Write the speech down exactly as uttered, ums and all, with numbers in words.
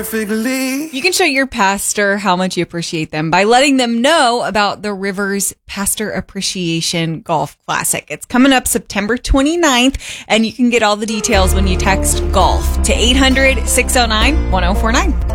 perfectly. You can show your pastor how much you appreciate them by letting them know about the Rivers Pastor Appreciation Golf Classic. It's coming up September twenty-ninth, and you can get all the details when you text GOLF to eight hundred, six oh nine, one oh four nine.